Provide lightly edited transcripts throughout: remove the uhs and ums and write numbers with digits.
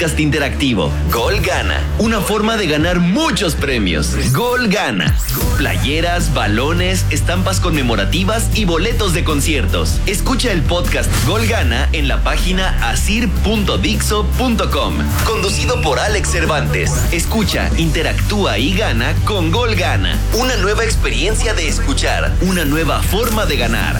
podcast interactivo. Gol Gana, una forma de ganar muchos premios. Gol Gana. Playeras, balones, estampas conmemorativas y boletos de conciertos. Escucha el podcast Gol Gana en la página asir.dixo.com. Conducido por Alex Cervantes. Escucha, interactúa y gana con Gol Gana. Una nueva experiencia de escuchar, una nueva forma de ganar.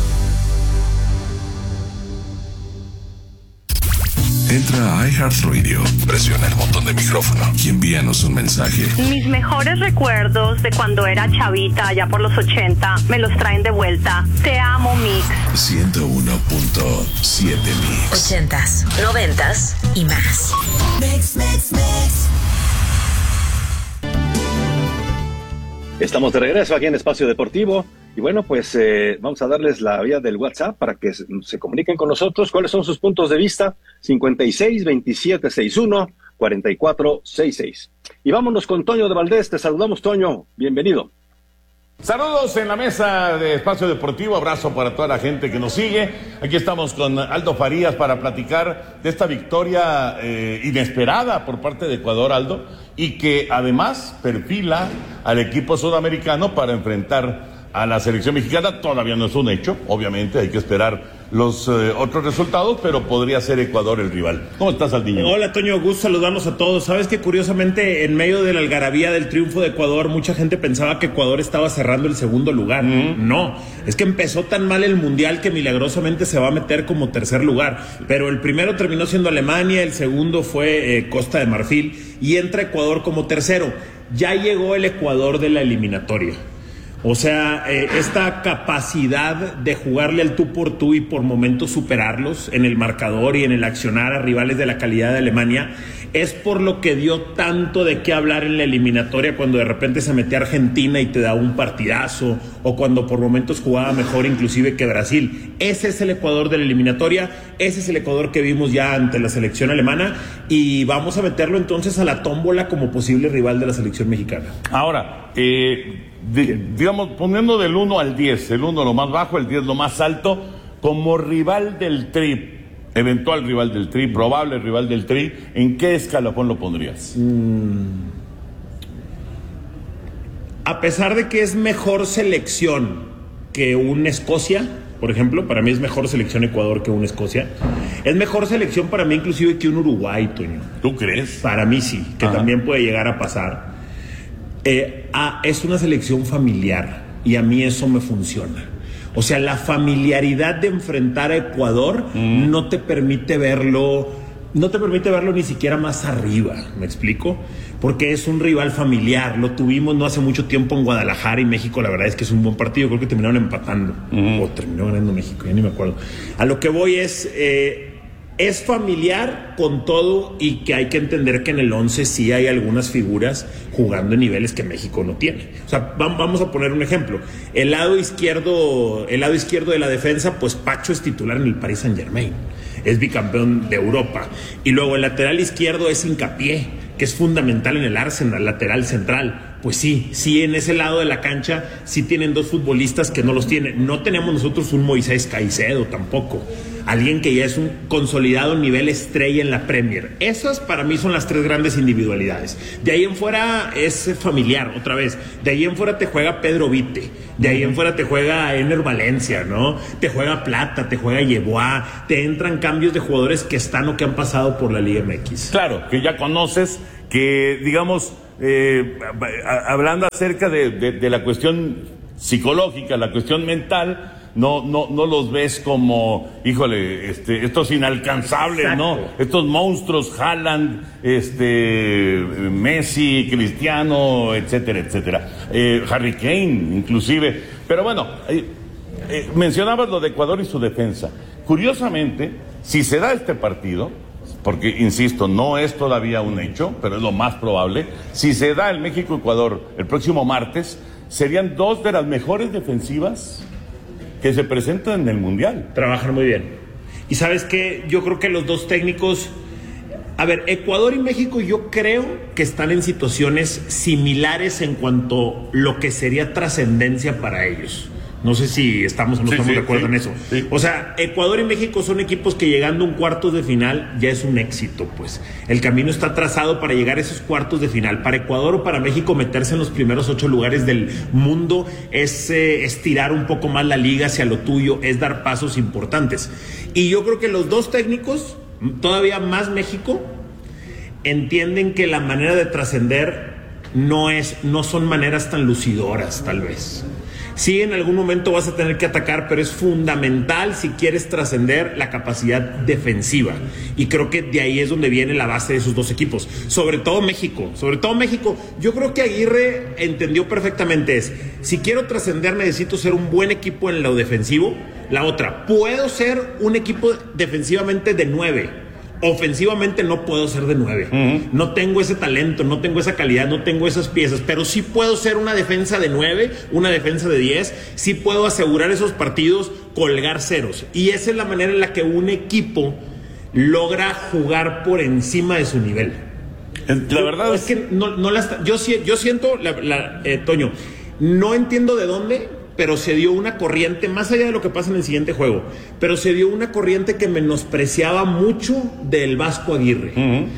Entra a iHeartRadio, presiona el botón de micrófono y envíanos un mensaje. Mis mejores recuerdos de cuando era chavita, allá por los 80, me los traen de vuelta. Te amo, Mix. 101.7 Mix. 80s, 90s y más. Mix. Estamos de regreso aquí en Espacio Deportivo. Y bueno, pues vamos a darles la vía del WhatsApp para que se comuniquen con nosotros. ¿Cuáles son sus puntos de vista? 56 27 61 44 66. Y vámonos con Toño de Valdés. Te saludamos, Toño. Bienvenido. Saludos en la mesa de Espacio Deportivo, abrazo para toda la gente que nos sigue. Aquí estamos con Aldo Farías para platicar de esta victoria inesperada por parte de Ecuador, Aldo, y que además perfila al equipo sudamericano para enfrentar a la selección mexicana. Todavía no es un hecho, obviamente hay que esperar los otros resultados, pero podría ser Ecuador el rival. ¿Cómo estás, Aldiño? Hola, Toño, gusto saludarlos a todos. Sabes que curiosamente en medio de la algarabía del triunfo de Ecuador, mucha gente pensaba que Ecuador estaba cerrando el segundo lugar. No, es que empezó tan mal el Mundial que milagrosamente se va a meter como tercer lugar, pero el primero terminó siendo Alemania, el segundo fue Costa de Marfil y entra Ecuador como tercero. Ya llegó el Ecuador de la eliminatoria. O sea, esta capacidad de jugarle al tú por tú y por momentos superarlos en el marcador y en el accionar a rivales de la calidad de Alemania, es por lo que dio tanto de qué hablar en la eliminatoria cuando de repente se metía Argentina y te daba un partidazo, o cuando por momentos jugaba mejor inclusive que Brasil. Ese es el Ecuador de la eliminatoria, ese es el Ecuador que vimos ya ante la selección alemana, y vamos a meterlo entonces a la tómbola como posible rival de la selección mexicana. Ahora, digamos, poniendo del 1 al 10, el 1 lo más bajo, el 10 lo más alto, como rival del Tri, eventual rival del Tri, probable rival del Tri, ¿en qué escalafón lo pondrías? A pesar de que es mejor selección que un Escocia, por ejemplo, para mí es mejor selección Ecuador que un Escocia, es mejor selección para mí inclusive que un Uruguay, Toño. ¿Tú crees? Para mí sí, que también puede llegar a pasar. Es una selección familiar y a mí eso me funciona. O sea, la familiaridad de enfrentar a Ecuador no te permite verlo ni siquiera más arriba, ¿me explico? Porque es un rival familiar, lo tuvimos no hace mucho tiempo en Guadalajara y México, la verdad es que es un buen partido, creo que terminaron empatando, o terminó ganando México, ya ni me acuerdo. A lo que voy es familiar con todo, y que hay que entender que en el 11 sí hay algunas figuras jugando en niveles que México no tiene. O sea, vamos a poner un ejemplo. El lado izquierdo de la defensa, pues Pacho es titular en el Paris Saint-Germain, es bicampeón de Europa. Y luego el lateral izquierdo es Hincapié, que es fundamental en el Arsenal, lateral central. Pues sí, en ese lado de la cancha sí tienen dos futbolistas que no los tienen. No tenemos nosotros un Moisés Caicedo tampoco, alguien que ya es un consolidado nivel estrella en la Premier. Esas para mí son las tres grandes individualidades. De ahí en fuera es familiar, otra vez. De ahí en fuera te juega Pedro Vite, de ahí en fuera te juega Ener Valencia, ¿no? Te juega Plata, te juega Yeboah, te entran cambios de jugadores que están o que han pasado por la Liga MX. Claro, que ya conoces, que digamos, hablando acerca de la cuestión psicológica, la cuestión mental, no los ves como, híjole, estos inalcanzables. Exacto. ¿No? Estos monstruos, Haaland, Messi, Cristiano, etcétera, etcétera. Harry Kane, inclusive. Pero bueno, mencionabas lo de Ecuador y su defensa. Curiosamente, si se da este partido, porque, insisto, no es todavía un hecho, pero es lo más probable, si se da el México-Ecuador el próximo martes, serían dos de las mejores defensivas que se presentan en el Mundial. Trabajan muy bien. Y ¿sabes qué? Yo creo que los dos técnicos... A ver, Ecuador y México yo creo que están en situaciones similares en cuanto a lo que sería trascendencia para ellos. No sé si estamos o no estamos de acuerdo en eso. Sí. O sea, Ecuador y México son equipos que llegando a un cuartos de final ya es un éxito, pues. El camino está trazado para llegar a esos cuartos de final. Para Ecuador o para México meterse en los primeros 8 lugares del mundo es estirar un poco más la liga hacia lo tuyo, es dar pasos importantes. Y yo creo que los dos técnicos, todavía más México, entienden que la manera de trascender no son maneras tan lucidoras, tal vez. Sí, en algún momento vas a tener que atacar, pero es fundamental si quieres trascender la capacidad defensiva. Y creo que de ahí es donde viene la base de esos dos equipos. Sobre todo México. Yo creo que Aguirre entendió perfectamente si quiero trascender necesito ser un buen equipo en lo defensivo. La otra, puedo ser un equipo defensivamente de 9. Ofensivamente no puedo ser de 9. No tengo ese talento, no tengo esa calidad, no tengo esas piezas, pero sí puedo ser una defensa de 9, una defensa de 10, sí puedo asegurar esos partidos, colgar ceros. Y esa es la manera en la que un equipo logra jugar por encima de su nivel. La verdad es que yo siento, Toño, no entiendo de dónde, pero se dio una corriente, más allá de lo que pasa en el siguiente juego, pero se dio una corriente que menospreciaba mucho del Vasco Aguirre.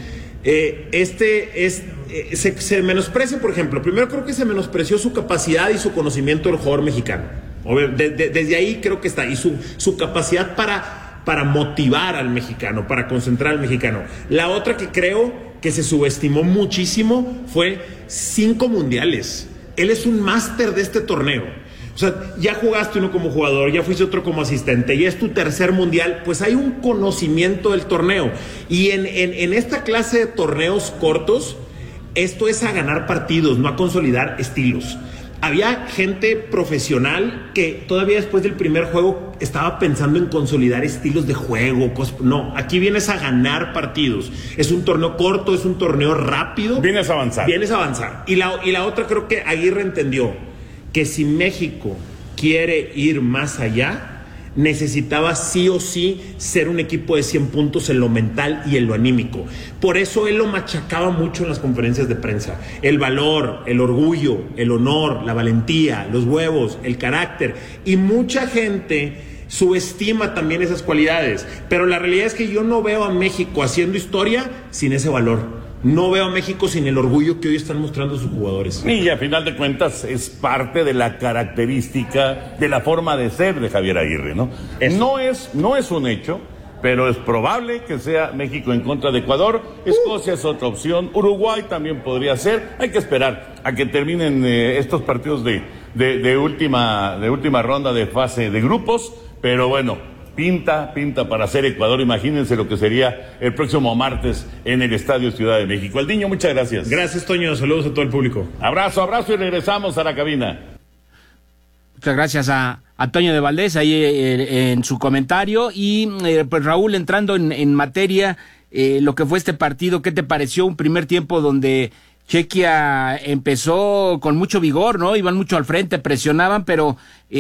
Se menosprecia, por ejemplo, primero creo que se menospreció su capacidad y su conocimiento del jugador mexicano. Desde ahí creo que está, y su capacidad para motivar al mexicano, para concentrar al mexicano. La otra que creo que se subestimó muchísimo fue 5 mundiales. Él es un máster de este torneo. O sea, ya jugaste uno como jugador, ya fuiste otro como asistente, ya es tu tercer mundial, pues hay un conocimiento del torneo. Y en esta clase de torneos cortos, esto es a ganar partidos, no a consolidar estilos. Había gente profesional que todavía después del primer juego estaba pensando en consolidar estilos de juego. No, aquí vienes a ganar partidos. Es un torneo corto, es un torneo rápido. Vienes a avanzar. Y la otra creo que Aguirre entendió que si México quiere ir más allá, necesitaba sí o sí ser un equipo de 100 puntos en lo mental y en lo anímico. Por eso él lo machacaba mucho en las conferencias de prensa. El valor, el orgullo, el honor, la valentía, los huevos, el carácter. Y mucha gente subestima también esas cualidades. Pero la realidad es que yo no veo a México haciendo historia sin ese valor. No veo a México sin el orgullo que hoy están mostrando sus jugadores. Y a final de cuentas es parte de la característica de la forma de ser de Javier Aguirre, ¿no? No es un hecho, pero es probable que sea México en contra de Ecuador. Escocia es otra opción. Uruguay también podría ser. Hay que esperar a que terminen estos partidos de última ronda de fase de grupos, pero bueno. Pinta para ser Ecuador. Imagínense lo que sería el próximo martes en el Estadio Ciudad de México. Aldiño, muchas gracias. Gracias, Toño. Saludos a todo el público. Abrazo y regresamos a la cabina. Muchas gracias a Toño de Valdés ahí en su comentario. Y pues Raúl, entrando en materia, lo que fue este partido, ¿qué te pareció? Un primer tiempo donde Chequia empezó con mucho vigor, ¿no? Iban mucho al frente, presionaban, pero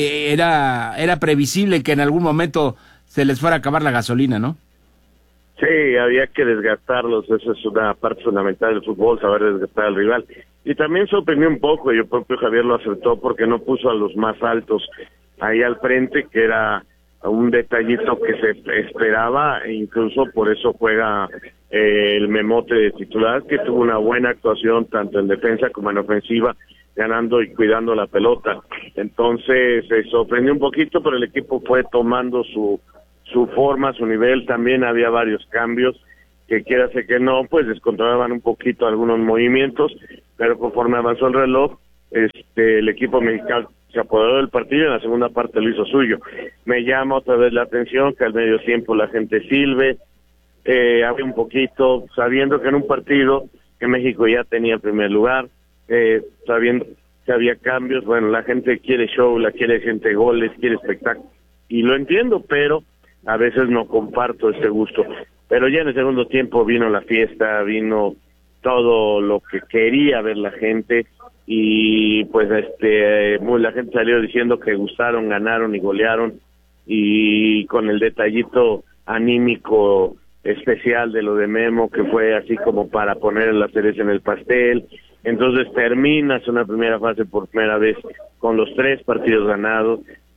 era previsible que en algún momento se les fuera a acabar la gasolina, ¿no? Sí, había que desgastarlos, eso es una parte fundamental del fútbol, saber desgastar al rival. Y también sorprendió un poco, y el propio Javier lo acertó porque no puso a los más altos ahí al frente, que era un detallito que se esperaba, e incluso por eso juega el Memote de titular, que tuvo una buena actuación tanto en defensa como en ofensiva, ganando y cuidando la pelota. Entonces se sorprendió un poquito, pero el equipo fue tomando su forma, su nivel. También había varios cambios que quiera ser que no, pues descontrolaban un poquito algunos movimientos, pero conforme avanzó el reloj, el equipo mexicano se apoderó del partido y en la segunda parte lo hizo suyo. Me llama otra vez la atención que al medio tiempo la gente silbe, había un poquito, sabiendo que en un partido que México ya tenía el primer lugar, sabiendo que había cambios, bueno, la gente quiere show, la quiere gente goles, quiere espectáculo, y lo entiendo, pero a veces no comparto ese gusto. Pero ya en el segundo tiempo vino la fiesta, vino todo lo que quería ver la gente, y pues la gente salió diciendo que gustaron, ganaron y golearon, y con el detallito anímico especial de lo de Memo, que fue así como para poner la cereza en el pastel. Entonces terminas una primera fase por primera vez con los 3 partidos ganados,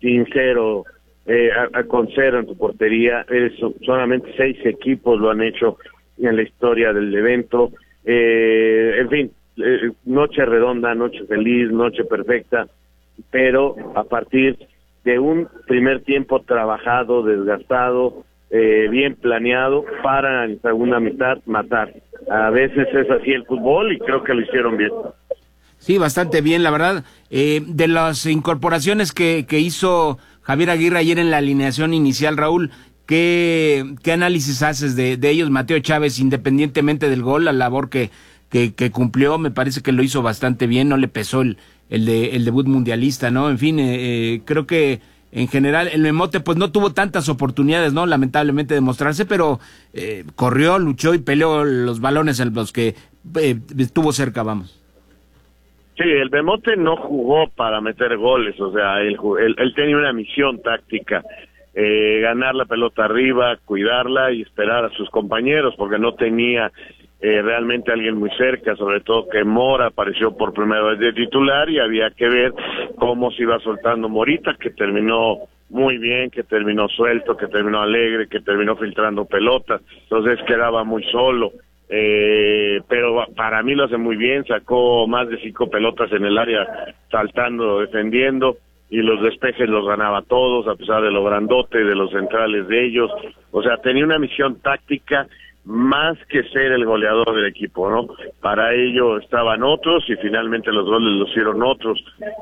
sin cero, con cero en tu portería. Solamente 6 equipos lo han hecho en la historia del evento. En fin, noche redonda, noche feliz, noche perfecta, pero a partir de un primer tiempo trabajado, desgastado, bien planeado, para en segunda mitad matar. A veces es así el fútbol y creo que lo hicieron bien. Sí, bastante bien, la verdad. De las incorporaciones que hizo Javier Aguirre ayer en la alineación inicial, Raúl, ¿qué análisis haces de ellos? Mateo Chávez, independientemente del gol, la labor que cumplió, me parece que lo hizo bastante bien, no le pesó el debut mundialista, ¿no? En fin, creo que en general el Memote pues no tuvo tantas oportunidades, ¿no? Lamentablemente de mostrarse, pero corrió, luchó y peleó los balones en los que estuvo cerca, vamos. Sí, el Memote no jugó para meter goles, o sea, él tenía una misión táctica, ganar la pelota arriba, cuidarla y esperar a sus compañeros, porque no tenía realmente alguien muy cerca, sobre todo que Mora apareció por primera vez de titular y había que ver cómo se iba soltando Morita, que terminó muy bien, que terminó suelto, que terminó alegre, que terminó filtrando pelotas, entonces quedaba muy solo. Pero para mí lo hace muy bien, sacó más de 5 pelotas en el área, saltando, defendiendo, y los despejes los ganaba todos, a pesar de lo grandote, de los centrales de ellos. O sea, tenía una misión táctica más que ser el goleador del equipo, ¿no? Para ello estaban otros y finalmente los goles los hicieron otros.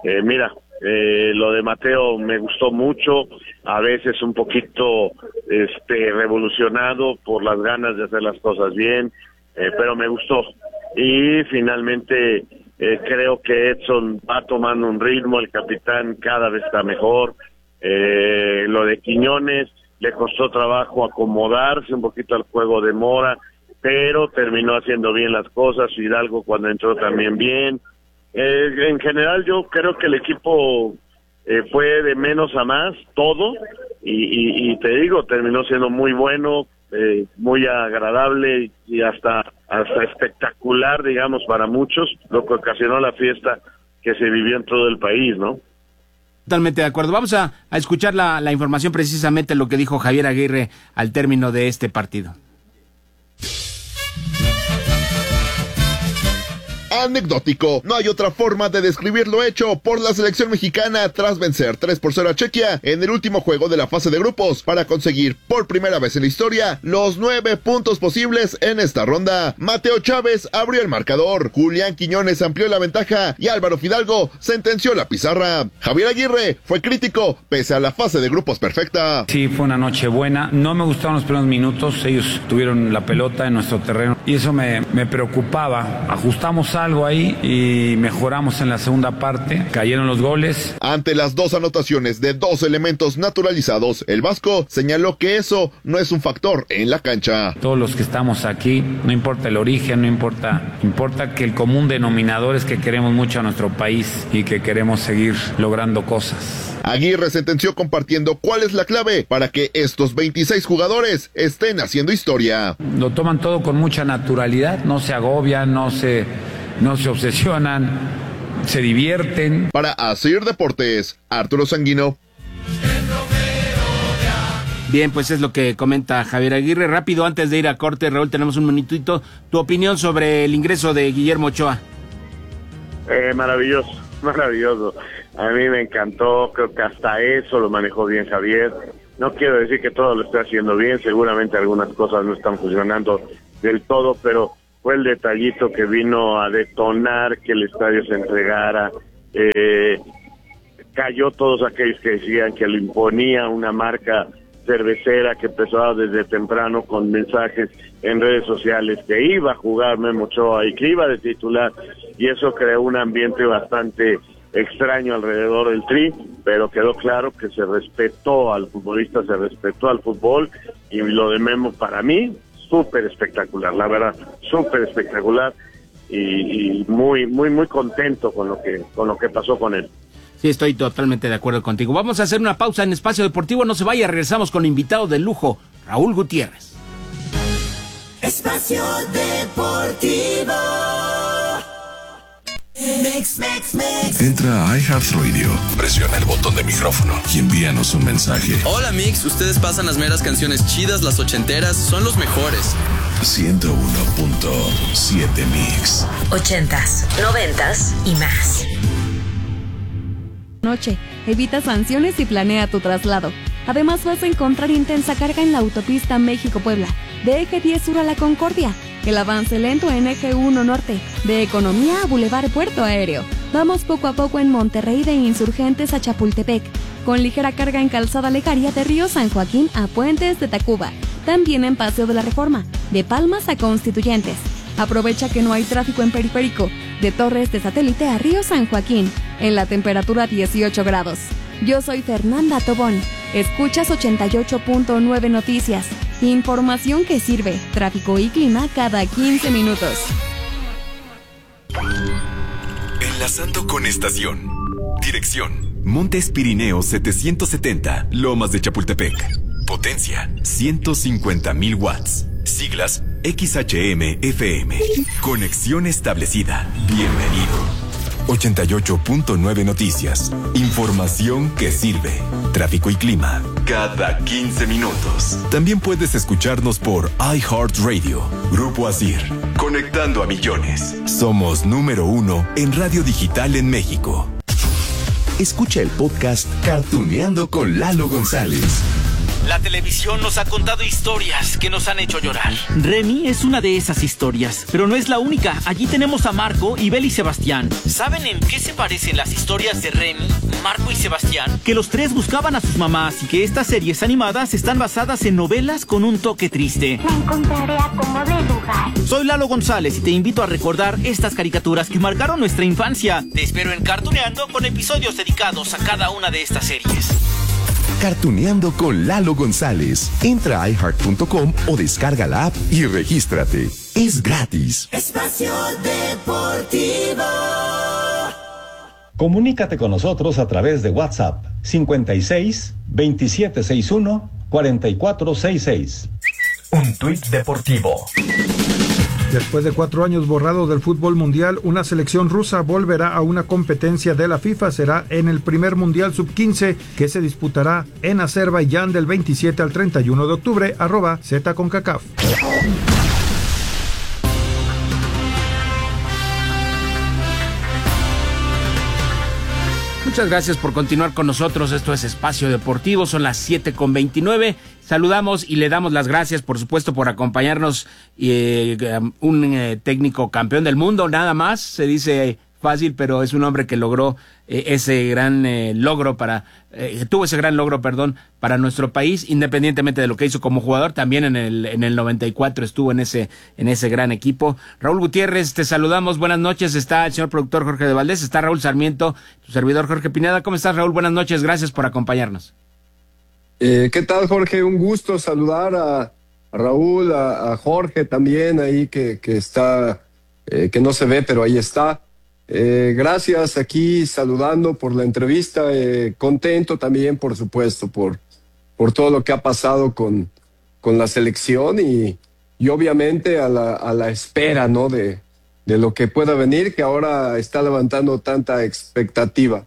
Lo de Mateo me gustó mucho, a veces un poquito revolucionado por las ganas de hacer las cosas bien, pero me gustó. Y finalmente creo que Edson va tomando un ritmo, el capitán cada vez está mejor. Lo de Quiñones le costó trabajo acomodarse un poquito al juego de Mora, pero terminó haciendo bien las cosas. Hidalgo cuando entró también bien. En general yo creo que el equipo fue de menos a más, todo, y te digo, terminó siendo muy bueno, muy agradable y hasta espectacular, digamos, para muchos, lo que ocasionó la fiesta que se vivió en todo el país, ¿no? Totalmente de acuerdo. Vamos a escuchar la información, precisamente lo que dijo Javier Aguirre al término de este partido. Anecdótico, no hay otra forma de describir lo hecho por la selección mexicana tras vencer 3-0 a Chequia en el último juego de la fase de grupos para conseguir por primera vez en la historia los 9 puntos posibles en esta ronda. Mateo Chávez abrió el marcador, Julián Quiñones amplió la ventaja y Álvaro Fidalgo sentenció la pizarra. Javier Aguirre fue crítico pese a la fase de grupos perfecta. Sí, fue una noche buena, no me gustaron los primeros minutos, ellos tuvieron la pelota en nuestro terreno y eso me preocupaba. Ajustamos algo ahí y mejoramos en la segunda parte, cayeron los goles. Ante las 2 anotaciones de 2 elementos naturalizados, el vasco señaló que eso no es un factor en la cancha. Todos los que estamos aquí, no importa el origen, no importa que el común denominador es que queremos mucho a nuestro país y que queremos seguir logrando cosas. Aguirre sentenció compartiendo cuál es la clave para que estos 26 jugadores estén haciendo historia. Lo toman todo con mucha naturalidad, no se agobian, no se obsesionan, se divierten. Para Asir Deportes, Arturo Sanguino. Bien, pues es lo que comenta Javier Aguirre. Rápido, antes de ir a corte, Raúl, tenemos un minutito. Tu opinión sobre el ingreso de Guillermo Ochoa. Maravilloso. A mí me encantó, creo que hasta eso lo manejó bien Javier. No quiero decir que todo lo esté haciendo bien, seguramente algunas cosas no están funcionando del todo, pero fue el detallito que vino a detonar que el estadio se entregara. Cayó todos aquellos que decían que lo imponía una marca cervecera que empezó desde temprano con mensajes en redes sociales que iba a jugar Memo Ochoa y que iba de titular, y eso creó un ambiente bastante extraño alrededor del Tri, pero quedó claro que se respetó al futbolista, se respetó al fútbol, y lo de Memo para mí súper espectacular, la verdad, súper espectacular, y muy muy muy contento con lo que pasó con él. Sí, estoy totalmente de acuerdo contigo. Vamos a hacer una pausa en Espacio Deportivo, no se vaya, regresamos con invitado de lujo, Raúl Gutiérrez. Espacio Deportivo. Entra a iHeartRadio, presiona el botón de micrófono y envíanos un mensaje. Hola Mix, ustedes pasan las meras canciones chidas, las ochenteras, son los mejores. 101.7 Mix. 80s, 90s y más. Noche, evita sanciones y planea tu traslado. Además vas a encontrar intensa carga en la autopista México-Puebla, de Eje 10 Sur a La Concordia, el avance lento en Eje 1 Norte, de Economía a Boulevard Puerto Aéreo. Vamos poco a poco en Monterrey de Insurgentes a Chapultepec, con ligera carga en Calzada Legaria de Río San Joaquín a Puentes de Tacuba, también en Paseo de la Reforma, de Palmas a Constituyentes. Aprovecha que no hay tráfico en Periférico, de Torres de Satélite a Río San Joaquín, en la temperatura 18 grados. Yo soy Fernanda Tobón. Escuchas 88.9 Noticias. Información que sirve. Tráfico y clima cada 15 minutos. Enlazando con estación. Dirección: Montes Pirineos 770, Lomas de Chapultepec. Potencia: 150,000 watts. Siglas: XHM-FM. Conexión establecida. Bienvenido. 88.9 Noticias. Información que sirve. Tráfico y clima cada 15 minutos. También puedes escucharnos por iHeartRadio. Grupo Asir. Conectando a millones. Somos número 1 en radio digital en México. Escucha el podcast Cartuneando con Lalo González. La televisión nos ha contado historias que nos han hecho llorar. Remy es una de esas historias, pero no es la única. Allí tenemos a Marco, Ibel y Sebastián. ¿Saben en qué se parecen las historias de Remy, Marco y Sebastián? Que los tres buscaban a sus mamás y que estas series animadas están basadas en novelas con un toque triste. Me encontraré a como de lugar. Soy Lalo González y te invito a recordar estas caricaturas que marcaron nuestra infancia. Te espero en Cartuneando con episodios dedicados a cada una de estas series. Cartuneando con Lalo González. Entra a iHeart.com o descarga la app y regístrate. Es gratis. Espacio Deportivo. Comunícate con nosotros a través de WhatsApp 56 2761 4466. Un tuit deportivo. Después de 4 años borrado del fútbol mundial, una selección rusa volverá a una competencia de la FIFA. Será en el primer Mundial Sub-15 que se disputará en Azerbaiyán del 27 al 31 de octubre. @ZCONCACAF. Muchas gracias por continuar con nosotros. Esto es Espacio Deportivo. Son las 7:29. Saludamos y le damos las gracias, por supuesto, por acompañarnos. Un técnico campeón del mundo, nada más. Se dice fácil, pero es un hombre que logró ese gran logro tuvo ese gran logro, para nuestro país, independientemente de lo que hizo como jugador. También en el 94 estuvo en ese gran equipo. Raúl Gutiérrez, te saludamos, buenas noches. Está el señor productor Jorge de Valdés, está Raúl Sarmiento, tu servidor Jorge Pineda. ¿Cómo estás, Raúl? Buenas noches, gracias por acompañarnos. ¿Qué tal, Jorge? Un gusto saludar a Raúl, a Jorge también ahí que está, que no se ve, pero ahí está. Gracias, aquí saludando por la entrevista, contento también, por supuesto, por todo lo que ha pasado con la selección y obviamente a la espera, ¿no? de lo que pueda venir, que ahora está levantando tanta expectativa.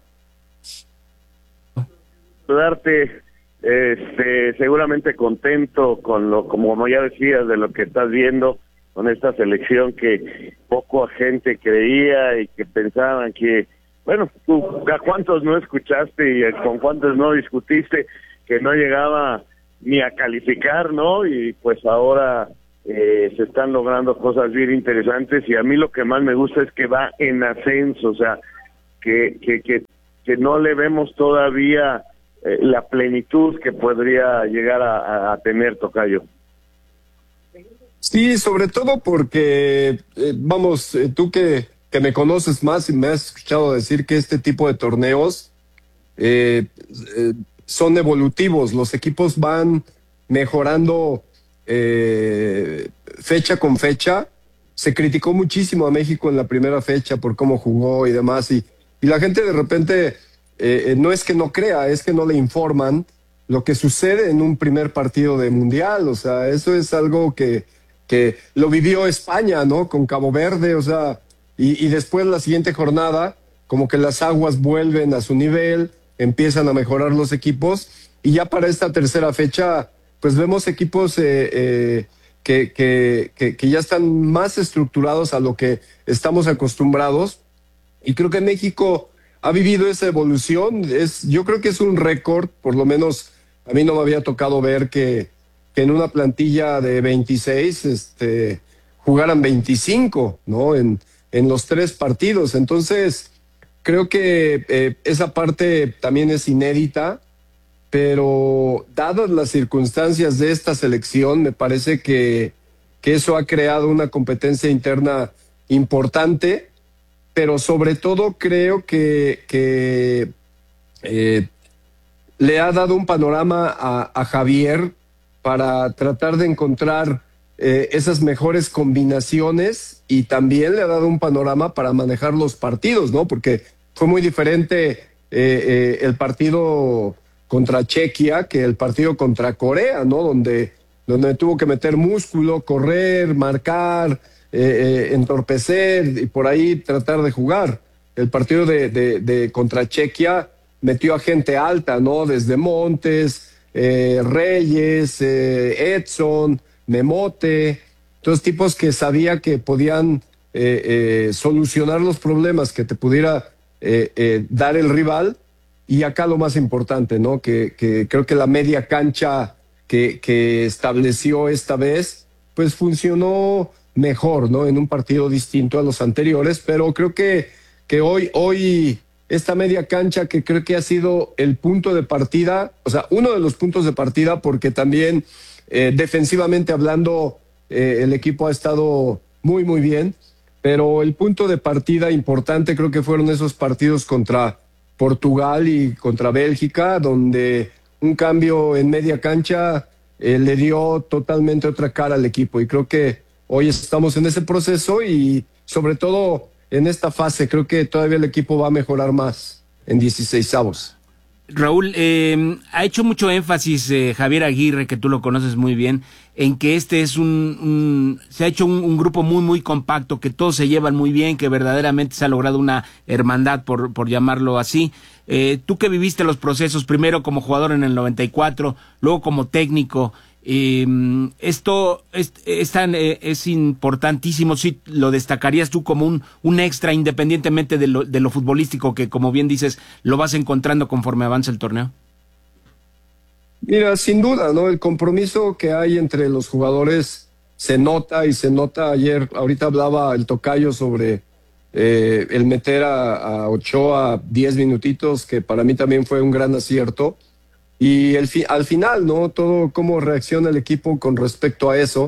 Saludarte, seguramente contento como ya decías, de lo que estás viendo con esta selección que poco gente creía y que pensaban que, bueno, tú a cuántos no escuchaste y con cuántos no discutiste que no llegaba ni a calificar, ¿no? Y pues ahora se están logrando cosas bien interesantes y a mí lo que más me gusta es que va en ascenso, o sea, que no le vemos todavía la plenitud que podría llegar a tener, tocayo. Sí, sobre todo porque, tú que me conoces más y me has escuchado decir que este tipo de torneos son evolutivos, los equipos van mejorando fecha con fecha. Se criticó muchísimo a México en la primera fecha por cómo jugó y demás, y la gente de repente no es que no crea, es que no le informan lo que sucede en un primer partido de mundial. O sea, eso es algo que lo vivió España, ¿no? Con Cabo Verde, o sea, y después la siguiente jornada, como que las aguas vuelven a su nivel, empiezan a mejorar los equipos, y ya para esta tercera fecha, pues vemos equipos que ya están más estructurados a lo que estamos acostumbrados, y creo que México ha vivido esa evolución. Yo creo que es un récord, por lo menos a mí no me había tocado ver que en una plantilla de 26 jugaran 25, ¿no? En los 3 partidos. Entonces, creo que esa parte también es inédita, pero dadas las circunstancias de esta selección, me parece que eso ha creado una competencia interna importante, pero sobre todo creo que le ha dado un panorama a Javier para tratar de encontrar esas mejores combinaciones, y también le ha dado un panorama para manejar los partidos, ¿no? Porque fue muy diferente el partido contra Chequia que el partido contra Corea, ¿no? Donde tuvo que meter músculo, correr, marcar, entorpecer y por ahí tratar de jugar. El partido de contra Chequia metió a gente alta, ¿no? Desde Montes, Reyes, Edson, Memote, todos tipos que sabía que podían solucionar los problemas que te pudiera dar el rival. Y acá lo más importante, ¿no? Que creo que la media cancha que estableció esta vez, pues funcionó mejor, ¿no? En un partido distinto a los anteriores, pero creo que hoy esta media cancha, que creo que ha sido el punto de partida, o sea, uno de los puntos de partida, porque también defensivamente hablando el equipo ha estado muy, muy bien, pero el punto de partida importante creo que fueron esos partidos contra Portugal y contra Bélgica, donde un cambio en media cancha le dio totalmente otra cara al equipo, y creo que hoy estamos en ese proceso, y sobre todo en esta fase creo que todavía el equipo va a mejorar más en 16avos. Raúl, ha hecho mucho énfasis Javier Aguirre, que tú lo conoces muy bien, en que es se ha hecho un grupo muy, muy compacto, que todos se llevan muy bien, que verdaderamente se ha logrado una hermandad, por llamarlo así. Tú que viviste los procesos, primero como jugador en el 94, luego como técnico, esto es importantísimo. ¿Sí lo destacarías tú como un extra, independientemente de lo futbolístico, que como bien dices lo vas encontrando conforme avanza el torneo? Mira, sin duda, ¿no? El compromiso que hay entre los jugadores se nota ayer. Ahorita hablaba el tocayo sobre el meter a Ochoa 10 minutitos, que para mí también fue un gran acierto. Y al final, ¿no? Todo cómo reacciona el equipo con respecto a eso,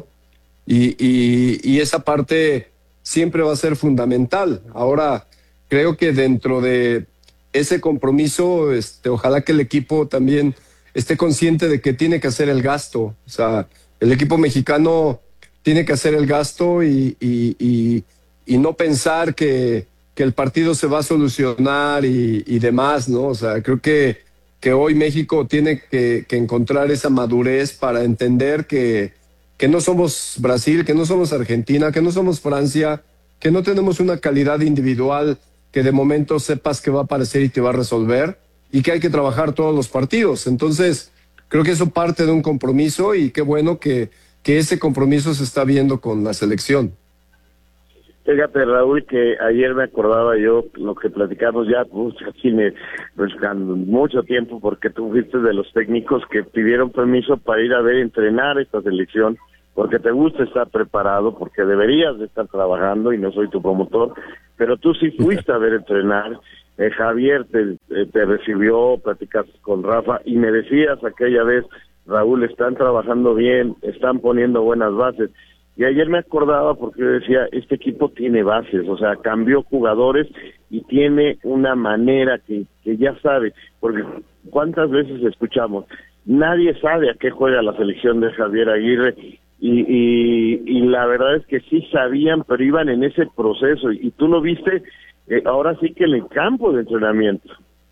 y esa parte siempre va a ser fundamental. Ahora, creo que dentro de ese compromiso, ojalá que el equipo también esté consciente de que tiene que hacer el gasto. O sea, el equipo mexicano tiene que hacer el gasto y no pensar que el partido se va a solucionar y demás, ¿no? O sea, creo que hoy México tiene que encontrar esa madurez para entender que no somos Brasil, que no somos Argentina, que no somos Francia, que no tenemos una calidad individual que de momento sepas que va a aparecer y te va a resolver, y que hay que trabajar todos los partidos. Entonces, creo que eso parte de un compromiso, y qué bueno que ese compromiso se está viendo con la selección. Fíjate, Raúl, que ayer me acordaba yo lo que platicamos ya, aquí mucho tiempo, porque tú fuiste de los técnicos que pidieron permiso para ir a ver entrenar esta selección, porque te gusta estar preparado, porque deberías de estar trabajando, y no soy tu promotor, pero tú sí fuiste a ver entrenar. Javier te recibió, platicaste con Rafa, y me decías aquella vez, Raúl, están trabajando bien, están poniendo buenas bases. Y ayer me acordaba, porque yo decía, este equipo tiene bases, o sea, cambió jugadores y tiene una manera que ya sabe, porque ¿cuántas veces escuchamos? Nadie sabe a qué juega la selección de Javier Aguirre, y la verdad es que sí sabían, pero iban en ese proceso, y tú lo viste ahora sí que en el campo de entrenamiento.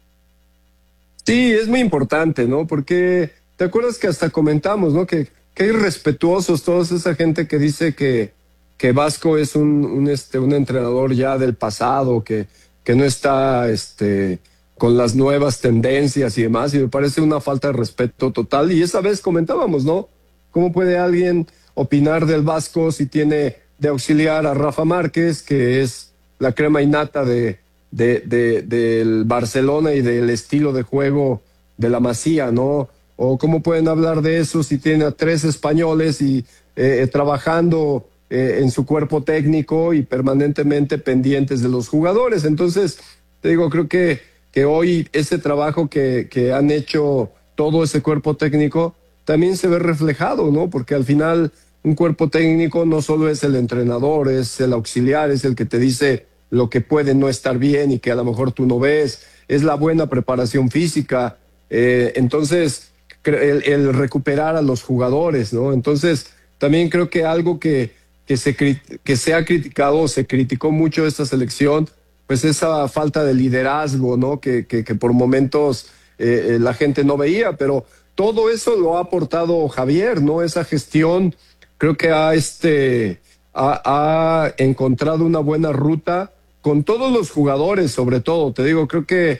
Sí, es muy importante, ¿no? Porque te acuerdas que hasta comentamos, ¿no? Que irrespetuosos todos esa gente que dice que Vasco es un entrenador ya del pasado, que no está con las nuevas tendencias y demás, y me parece una falta de respeto total. Y esa vez comentábamos, ¿no? ¿Cómo puede alguien opinar del Vasco si tiene de auxiliar a Rafa Márquez, que es la crema innata del Barcelona y del estilo de juego de la Masía, ¿no? O cómo pueden hablar de eso si tiene a 3 españoles y trabajando en su cuerpo técnico y permanentemente pendientes de los jugadores. Entonces, te digo, creo que hoy ese trabajo que han hecho todo ese cuerpo técnico también se ve reflejado, ¿no? Porque al final un cuerpo técnico no solo es el entrenador, es el auxiliar, es el que te dice lo que puede no estar bien y que a lo mejor tú no ves, es la buena preparación física, entonces el recuperar a los jugadores, ¿no? Entonces también creo que algo que se ha criticado o se criticó mucho de esta selección, pues esa falta de liderazgo, ¿no? Que por momentos la gente no veía, pero todo eso lo ha aportado Javier, ¿no? Esa gestión creo que ha encontrado una buena ruta con todos los jugadores, sobre todo. Te digo, creo que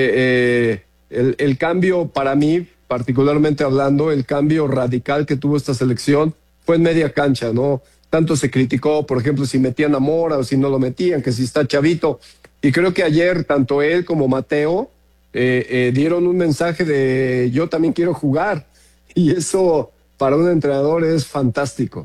el cambio para mí, particularmente hablando, el cambio radical que tuvo esta selección fue en media cancha, ¿no? Tanto se criticó, por ejemplo, si metían a Mora o si no lo metían, que si está chavito. Y creo que ayer tanto él como Mateo dieron un mensaje de yo también quiero jugar. Y eso para un entrenador es fantástico.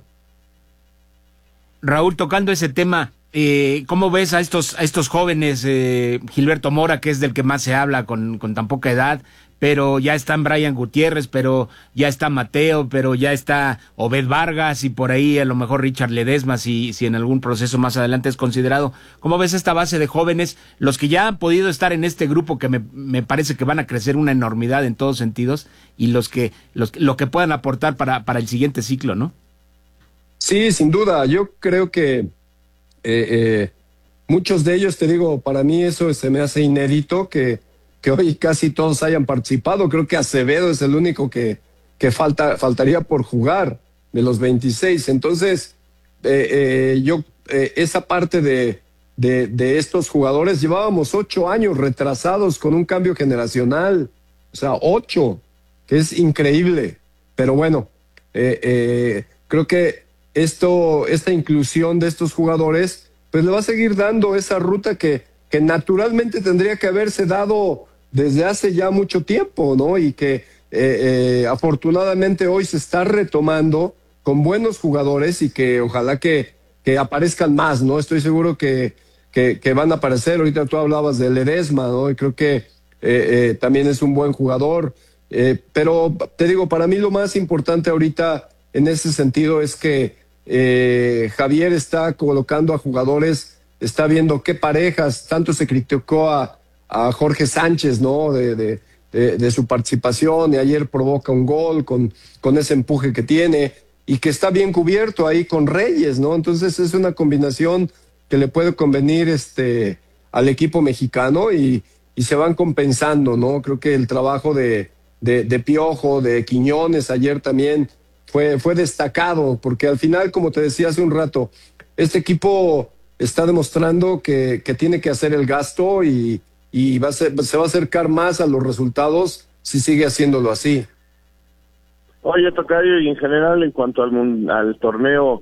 Raúl, tocando ese tema, ¿cómo ves a estos jóvenes? Gilberto Mora, que es del que más se habla con tan poca edad, pero ya están Brian Gutiérrez, pero ya está Mateo, pero ya está Obed Vargas y por ahí a lo mejor Richard Ledesma, si en algún proceso más adelante es considerado. ¿Cómo ves esta base de jóvenes, los que ya han podido estar en este grupo que me parece que van a crecer una enormidad en todos sentidos y lo que puedan aportar para el siguiente ciclo, ¿no? Sí, sin duda. Yo creo que muchos de ellos, te digo, para mí eso se me hace inédito que hoy casi todos hayan participado. Creo que Acevedo es el único que faltaría por jugar de los 26. Entonces, esa parte de estos jugadores, llevábamos 8 años retrasados con un cambio generacional. O sea, 8, que es increíble. Pero bueno, creo que esta inclusión de estos jugadores, pues le va a seguir dando esa ruta que naturalmente tendría que haberse dado desde hace ya mucho tiempo, ¿no? Y que afortunadamente hoy se está retomando con buenos jugadores y que ojalá que aparezcan más, ¿no? Estoy seguro que van a aparecer. Ahorita tú hablabas de Ledesma, ¿no? Y creo que también es un buen jugador. Pero te digo, para mí lo más importante ahorita en ese sentido es que Javier está colocando a jugadores, está viendo qué parejas, tanto se criticó a Jorge Sánchez, ¿no? De su participación, y ayer provoca un gol con ese empuje que tiene y que está bien cubierto ahí con Reyes, ¿no? Entonces es una combinación que le puede convenir al equipo mexicano y se van compensando, ¿no? Creo que el trabajo de Piojo, de Quiñones ayer también fue destacado, porque al final, como te decía hace un rato, este equipo está demostrando que tiene que hacer el gasto y se va a acercar más a los resultados si sigue haciéndolo así. Oye, Tocayo, y en general en cuanto al torneo,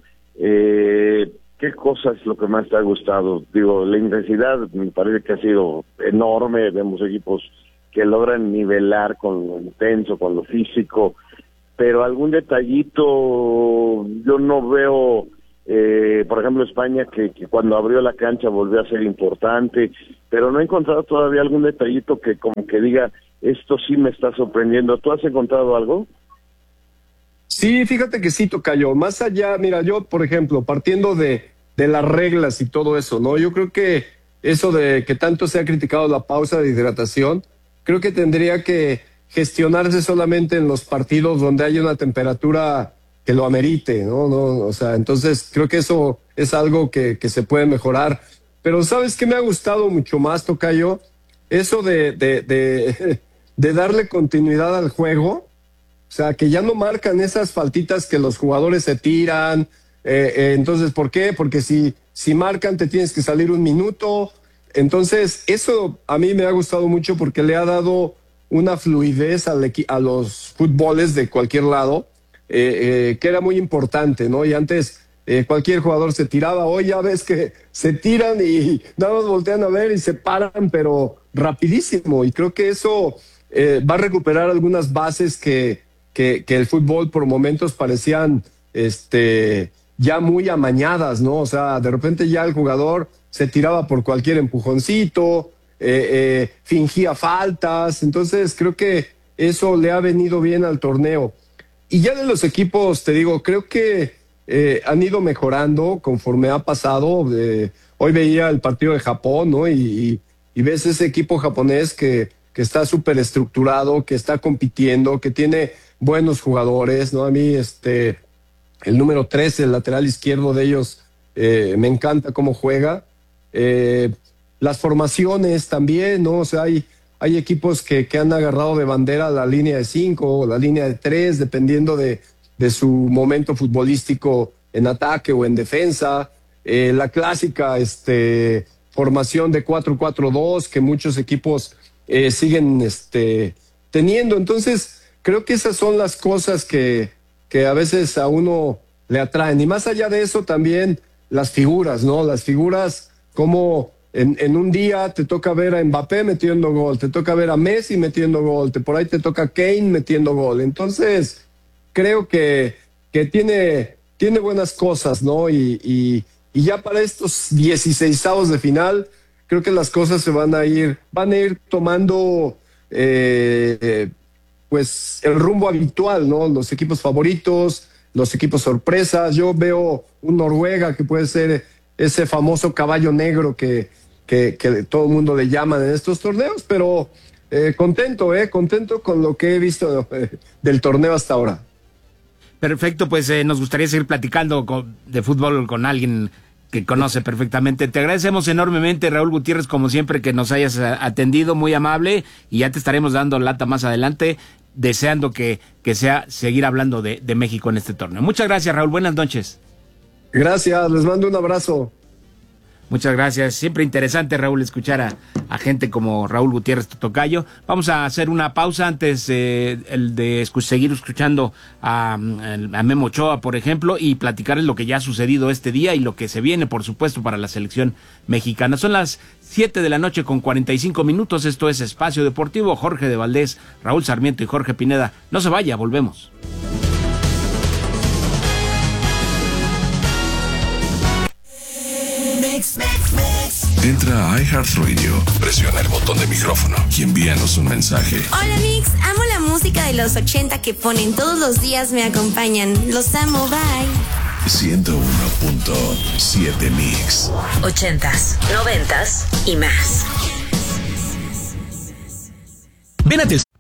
¿qué cosa es lo que más te ha gustado? Digo, la intensidad me parece que ha sido enorme, vemos equipos que logran nivelar con lo intenso, con lo físico, pero algún detallito yo no veo. Por ejemplo, España, que cuando abrió la cancha volvió a ser importante, pero no he encontrado todavía algún detallito que como que diga, esto sí me está sorprendiendo. ¿Tú has encontrado algo? Sí, fíjate que sí, Tocayo. Más allá, mira, yo, por ejemplo, partiendo de las reglas y todo eso, ¿no? Yo creo que eso de que tanto se ha criticado la pausa de hidratación, creo que tendría que gestionarse solamente en los partidos donde haya una temperatura que lo amerite, ¿no? O sea, entonces creo que eso es algo que se puede mejorar. Pero ¿sabes qué me ha gustado mucho más, Tocayo? Eso de darle continuidad al juego. O sea, que ya no marcan esas faltitas que los jugadores se tiran, Entonces, ¿por qué? Porque si marcan te tienes que salir un minuto. Entonces, eso a mí me ha gustado mucho porque le ha dado una fluidez a los fútboles de cualquier lado, que era muy importante, ¿no? Y antes cualquier jugador se tiraba, hoy ya ves que se tiran y nada más voltean a ver y se paran, pero rapidísimo. Y creo que eso va a recuperar algunas bases que el fútbol por momentos parecían ya muy amañadas, ¿no? O sea, de repente ya el jugador se tiraba por cualquier empujoncito, fingía faltas. Entonces creo que eso le ha venido bien al torneo. Y ya de los equipos, te digo, creo que han ido mejorando conforme ha pasado. Hoy veía el partido de Japón, ¿no? Y ves ese equipo japonés que está súper estructurado, que está compitiendo, que tiene buenos jugadores, ¿no? A mí, el número 13, el lateral izquierdo de ellos, me encanta cómo juega. Las formaciones también, ¿no? O sea, hay equipos que han agarrado de bandera la línea de 5 o la línea de 3, dependiendo de su momento futbolístico en ataque o en defensa. La clásica formación de 4-4-2 que muchos equipos siguen teniendo. Entonces, creo que esas son las cosas que a veces a uno le atraen. Y más allá de eso, también las figuras, ¿no? Las figuras, como en un día te toca ver a Mbappé metiendo gol, te toca ver a Messi metiendo gol, por ahí te toca Kane metiendo gol. Entonces, creo que tiene buenas cosas, ¿no? Y ya para estos 16avos de final, creo que las cosas van a ir tomando pues el rumbo habitual, ¿no? Los equipos favoritos, los equipos sorpresas. Yo veo un Noruega que puede ser ese famoso caballo negro que todo el mundo le llaman en estos torneos, pero contento con lo que he visto del torneo hasta ahora. Perfecto, pues nos gustaría seguir platicando de fútbol con alguien que conoce perfectamente. Te agradecemos enormemente, Raúl Gutiérrez, como siempre, que nos hayas atendido, muy amable, y ya te estaremos dando lata más adelante, deseando que sea seguir hablando de México en este torneo. Muchas gracias, Raúl, buenas noches. Gracias, les mando un abrazo. Muchas gracias. Siempre interesante, Raúl, escuchar a gente como Raúl Gutiérrez, tu tocayo. Vamos a hacer una pausa antes de seguir escuchando a Memo Ochoa, por ejemplo, y platicarles lo que ya ha sucedido este día y lo que se viene, por supuesto, para la selección mexicana. Son las 7:45 p.m. Esto es Espacio Deportivo. Jorge de Valdés, Raúl Sarmiento y Jorge Pineda. No se vaya, volvemos. Entra a iHeartRadio, presiona el botón de micrófono y envíanos un mensaje. Hola Mix, amo la música de los 80 que ponen todos los días, me acompañan. Los amo, bye. 101.7 Mix. 80s, 90s y más. Ven a